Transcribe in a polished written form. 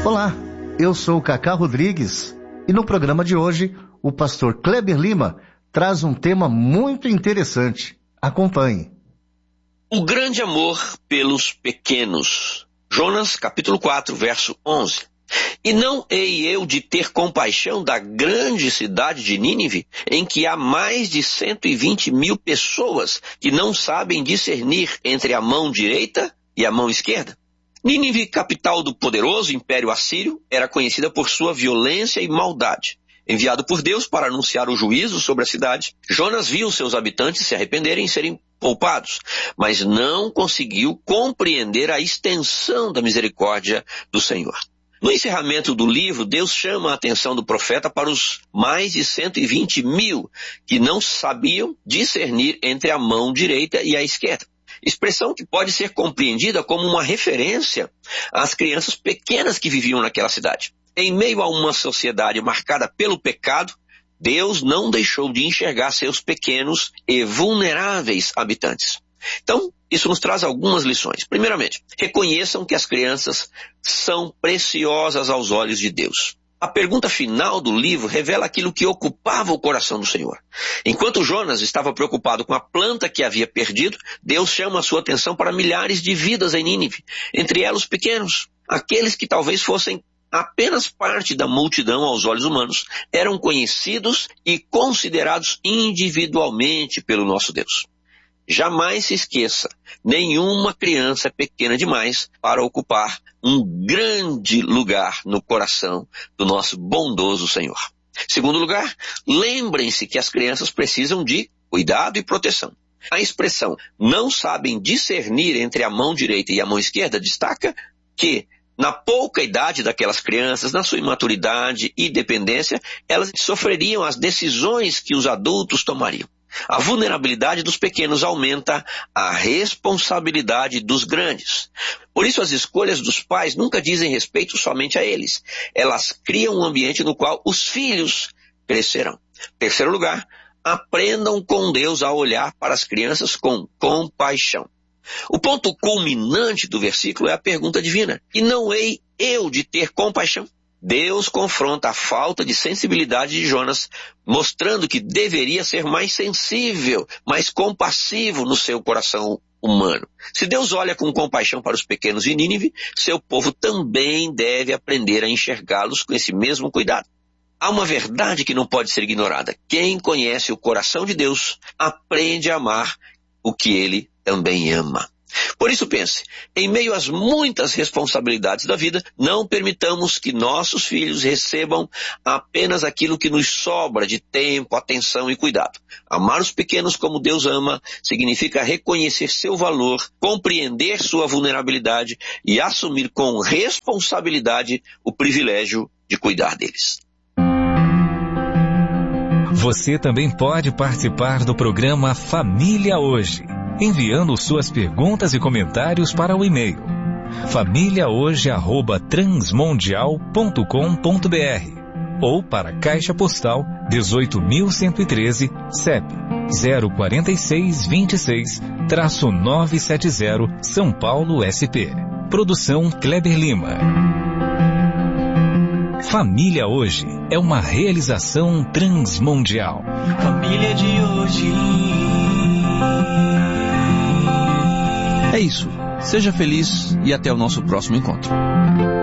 Olá, eu sou o Cacá Rodrigues e no programa de hoje o pastor Kleber Lima traz um tema muito interessante. Acompanhe. O grande amor pelos pequenos. Jonas, capítulo 4, verso 11. E não hei eu de ter compaixão da grande cidade de Nínive, em que há mais de 120 mil pessoas que não sabem discernir entre a mão direita e a mão esquerda? Nínive, capital do poderoso Império Assírio, era conhecida por sua violência e maldade. Enviado por Deus para anunciar o juízo sobre a cidade, Jonas viu seus habitantes se arrependerem e serem poupados, mas não conseguiu compreender a extensão da misericórdia do Senhor. No encerramento do livro, Deus chama a atenção do profeta para os mais de 120 mil que não sabiam discernir entre a mão direita e a esquerda. Expressão que pode ser compreendida como uma referência às crianças pequenas que viviam naquela cidade. Em meio a uma sociedade marcada pelo pecado, Deus não deixou de enxergar seus pequenos e vulneráveis habitantes. Então, isso nos traz algumas lições. Primeiramente, reconheçam que as crianças são preciosas aos olhos de Deus. A pergunta final do livro revela aquilo que ocupava o coração do Senhor. Enquanto Jonas estava preocupado com a planta que havia perdido, Deus chama a sua atenção para milhares de vidas em Nínive, entre elas os pequenos, aqueles que talvez fossem apenas parte da multidão aos olhos humanos, eram conhecidos e considerados individualmente pelo nosso Deus. Jamais se esqueça, nenhuma criança é pequena demais para ocupar um grande lugar no coração do nosso bondoso Senhor. Segundo lugar, lembrem-se que as crianças precisam de cuidado e proteção. A expressão não sabem discernir entre a mão direita e a mão esquerda destaca que, na pouca idade daquelas crianças, na sua imaturidade e dependência, elas sofreriam as decisões que os adultos tomariam. A vulnerabilidade dos pequenos aumenta a responsabilidade dos grandes. Por isso, as escolhas dos pais nunca dizem respeito somente a eles. Elas criam um ambiente no qual os filhos crescerão. Terceiro lugar, aprendam com Deus a olhar para as crianças com compaixão. O ponto culminante do versículo é a pergunta divina. E não hei eu de ter compaixão? Deus confronta a falta de sensibilidade de Jonas, mostrando que deveria ser mais sensível, mais compassivo no seu coração humano. Se Deus olha com compaixão para os pequenos de Nínive, seu povo também deve aprender a enxergá-los com esse mesmo cuidado. Há uma verdade que não pode ser ignorada. Quem conhece o coração de Deus, aprende a amar o que ele também ama. Por isso pense, em meio às muitas responsabilidades da vida, não permitamos que nossos filhos recebam apenas aquilo que nos sobra de tempo, atenção e cuidado. Amar os pequenos como Deus ama significa reconhecer seu valor, compreender sua vulnerabilidade e assumir com responsabilidade o privilégio de cuidar deles. Você também pode participar do programa Família Hoje, enviando suas perguntas e comentários para o e-mail famíliahoje@transmundial.com.br ou para Caixa Postal 18.113, CEP 04626-970, São Paulo, SP. Produção Kleber Lima. Família Hoje é uma realização transmundial. Família de hoje. É isso. Seja feliz e até o nosso próximo encontro.